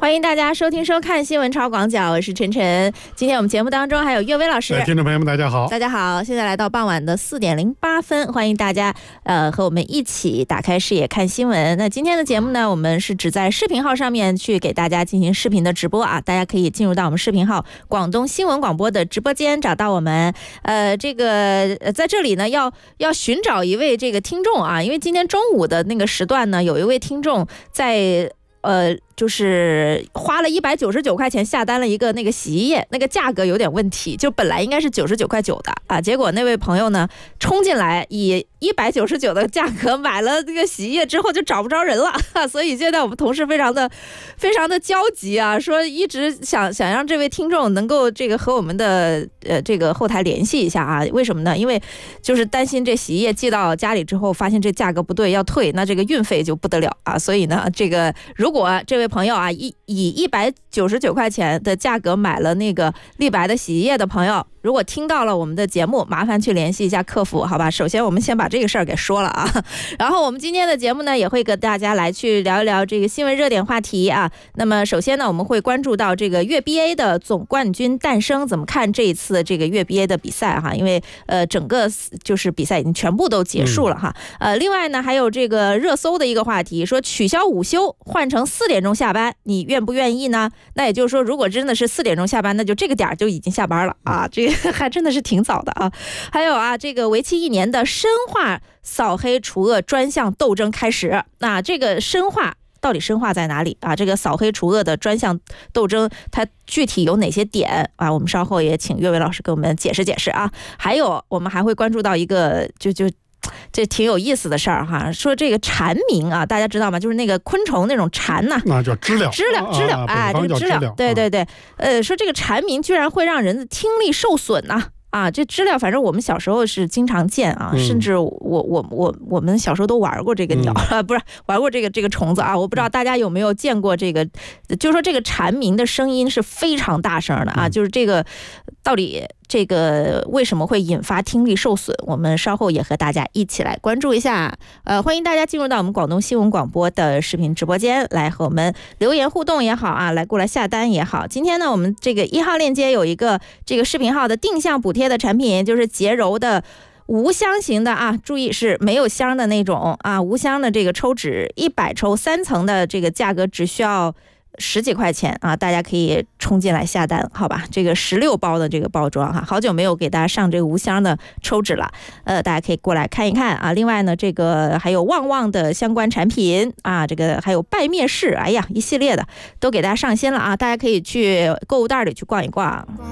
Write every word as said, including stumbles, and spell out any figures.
欢迎大家收听收看新闻超广角，我是晨晨。今天我们节目当中还有岳威老师。 听众朋友们大家好。 大家好，现在来到傍晚的四点零八分，欢迎大家呃和我们一起打开视野看新闻。那今天的节目呢，我们是只在视频号上面去给大家进行视频的直播啊，大家可以进入到我们视频号广东新闻广播的直播间找到我们。呃这个呃在这里呢要要寻找一位这个听众啊，因为今天中午的那个时段呢，有一位听众在呃就是花了一百九十九块钱下单了一个那个洗衣液，那个价格有点问题，就本来应该是九十九块九的啊，结果那位朋友呢冲进来以一百九十九的价格买了这个洗衣液之后就找不着人了，所以现在我们同事非常的非常的焦急啊，说一直想想让这位听众能够这个和我们的呃这个后台联系一下啊，为什么呢？因为就是担心这洗衣液寄到家里之后发现这价格不对要退，那这个运费就不得了啊，所以呢这个如果这位朋友啊以以一百九十九块钱的价格买了那个立白的洗衣液的朋友，如果听到了我们的节目，麻烦去联系一下客服，好吧？首先我们先把这个事儿给说了啊，然后我们今天的节目呢，也会跟大家来去聊一聊这个新闻热点话题啊。那么首先呢，我们会关注到这个粤 B A 的总冠军诞生，怎么看这一次这个粤 B A 的比赛哈？因为呃整个就是比赛已经全部都结束了哈。呃，另外呢，还有这个热搜的一个话题，说取消午休换成四点钟下班，你愿不愿意呢？那也就是说，如果真的是四点钟下班，那就这个点就已经下班了啊，这个还真的是挺早的啊。还有啊，这个为期一年的深化扫黑除恶专项斗争开始，那这个深化到底深化在哪里啊？这个扫黑除恶的专项斗争，它具体有哪些点啊？我们稍后也请岳伟老师给我们解释解释啊。还有，我们还会关注到一个就就。这挺有意思的事儿哈，说这个蝉鸣啊，大家知道吗？就是那个昆虫那种蝉呐、啊， 那叫知了， 知了，知了，哎，这个知了，对对对，呃，说这个蝉鸣居然会让人的听力受损呐、啊。啊，这知了，反正我们小时候是经常见啊，嗯、甚至我我我我们小时候都玩过这个鸟，嗯、不是玩过这个这个虫子啊。我不知道大家有没有见过这个，就是说这个蝉鸣的声音是非常大声的啊，嗯、就是这个到底这个为什么会引发听力受损？我们稍后也和大家一起来关注一下。呃，欢迎大家进入到我们广东新闻广播的视频直播间来和我们留言互动也好啊，来过来下单也好。今天呢，我们这个一号链接有一个这个视频号的定向补贴的产品，就是洁柔的无香型的啊，注意是没有香的那种啊，无香的这个抽纸一百抽三层的这个价格只需要十几块钱啊，大家可以冲进来下单，好吧？这个十六包的这个包装哈，好久没有给大家上这个无香的抽纸了，呃，大家可以过来看一看啊。另外呢，这个还有旺旺的相关产品啊，这个还有拜灭式，哎呀，一系列的都给大家上新了啊，大家可以去购物袋里去逛一逛。